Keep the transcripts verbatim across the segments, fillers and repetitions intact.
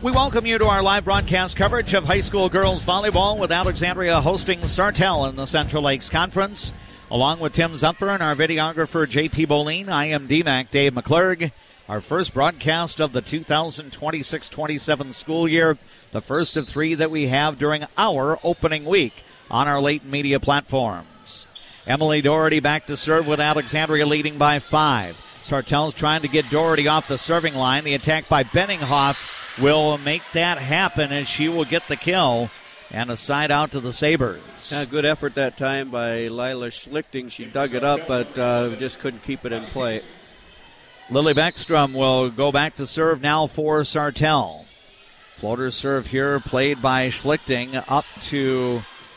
We welcome you to our live broadcast coverage of high school girls volleyball with Alexandria hosting Sartell in the Central Lakes Conference. Along with Tim Zupfer and our videographer J P Boline, I am D MAC Dave McClurg. Our first broadcast of the two thousand twenty-six twenty-seven school year, the first of three that we have during our opening week on our Leighton Media platforms. Emily Doherty back to serve with Alexandria leading by five. Sartell's trying to get Doherty off the serving line. The attack by Benninghoff will make that happen as she will get the kill and a side out to the Sabres. Yeah, good effort that time by Lila Schlichting. She dug it up, but uh, just couldn't keep it in play. Lily Beckstrom will go back to serve now for Sartell. Floater serve here played by Schlichting up to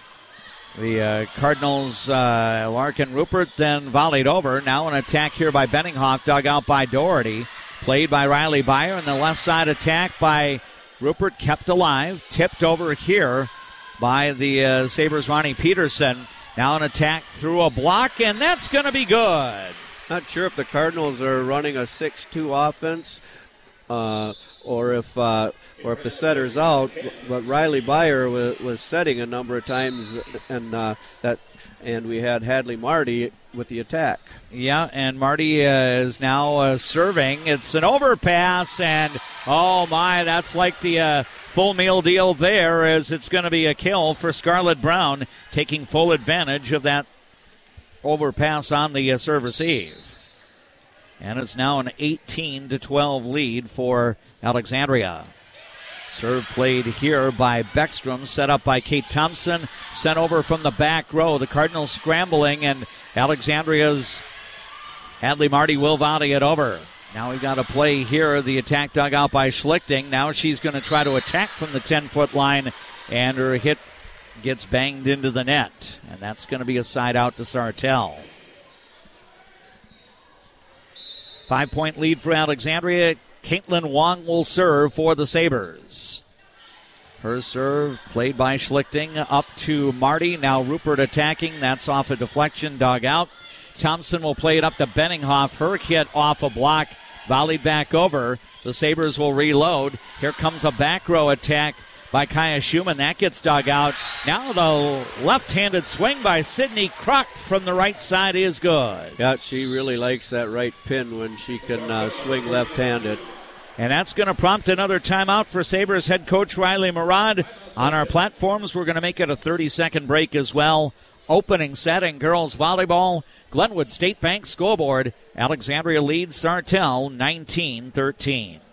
the uh, Cardinals. Uh, Larkin Rupert then volleyed over. Now an attack here by Benninghoff, dug out by Doherty. Played by Riley Byer, and the left side attack by Rupert kept alive. Tipped over here by the uh, Sabres' Ronnie Peterson. Now an attack through a block, and that's going to be good. Not sure if the Cardinals are running a six two offense uh, or if uh, or if the setter's out, but Riley Byer was, was setting a number of times, and uh, that and we had Hadley Marty with the attack. Yeah, and Marty uh, is now uh, serving. It's an overpass, and oh my, that's like the uh, full meal deal there, as it's going to be a kill for Scarlett Brown, taking full advantage of that overpass on the uh, serve receive. And it's now an eighteen to twelve lead for Alexandria. Serve played here by Beckstrom, set up by Kate Thompson, sent over from the back row. The Cardinals scrambling, and Alexandria's Hadley Marty will volley it over. Now we've got a play here. The attack dug out by Schlichting. Now she's going to try to attack from the ten-foot line, and her hit gets banged into the net. And that's going to be a side out to Sartell. Five-point lead for Alexandria. Caitlin Wong will serve for the Sabres. Her serve played by Schlichting up to Marty. Now Rupert attacking. That's off a deflection, dug out. Thompson will play it up to Benninghoff. Her hit off a block, volleyed back over. The Sabres will reload. Here comes a back row attack by Kaya Schumann. That gets dug out. Now the left-handed swing by Sydney Kruk from the right side is good. Yeah, she really likes that right pin when she can uh, swing left-handed. And that's going to prompt another timeout for Sabres head coach Riley Murad. On our platforms, we're going to make it a thirty-second break as well. Opening set in girls volleyball. Glenwood State Bank scoreboard. Alexandria leads Sartell nineteen thirteen.